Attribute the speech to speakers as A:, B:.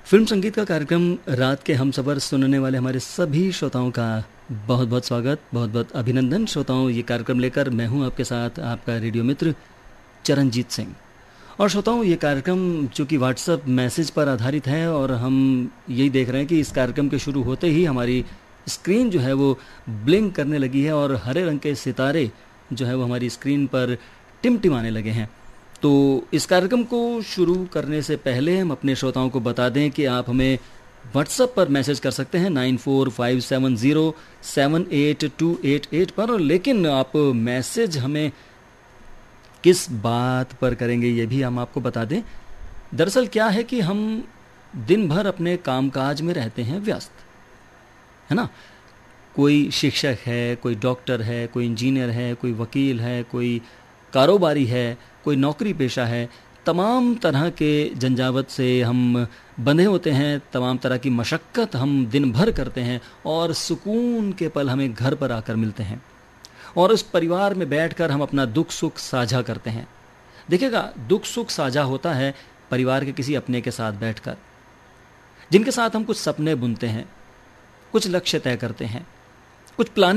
A: Film संगीत का कार्यक्रम रात के हम सफ़र सुनने वाले हमारे सभी श्रोताओं का बहुत बहुत स्वागत, बहुत बहुत अभिनंदन। श्रोताओं, ये कार्यक्रम लेकर मैं हूं आपके साथ आपका रेडियो मित्र चरणजीत सिंह। और श्रोताओं, ये कार्यक्रम चूँकि व्हाट्सएप मैसेज पर आधारित है और हम यही देख रहे हैं कि इस कार्यक्रम के शुरू होते ही हमारी स्क्रीन जो है वो ब्लिंक करने लगी है और हरे रंग के सितारे जो है वो हमारी स्क्रीन पर टिमटिमाने लगे हैं। तो इस कार्यक्रम को शुरू करने से पहले हम अपने श्रोताओं को बता दें कि आप हमें व्हाट्सएप पर मैसेज कर सकते हैं 9457078288 पर। लेकिन आप मैसेज हमें किस बात पर करेंगे ये भी हम आपको बता दें। दरअसल क्या है कि हम दिन भर अपने कामकाज में रहते हैं व्यस्त, है ना। कोई शिक्षक है, कोई डॉक्टर है, कोई इंजीनियर है, कोई वकील है, कोई कारोबारी है, कोई नौकरी पेशा है। तमाम तरह के झंझावत से हम बंधे होते हैं, तमाम तरह की मशक्क़त हम दिन भर करते हैं और सुकून के पल हमें घर पर आकर मिलते हैं और उस परिवार में बैठकर हम अपना दुख सुख साझा करते हैं। देखिएगा, दुख सुख साझा होता है परिवार के किसी अपने के साथ बैठकर, जिनके साथ हम कुछ सपने बुनते हैं, कुछ लक्ष्य तय करते हैं, कुछ प्लानिंग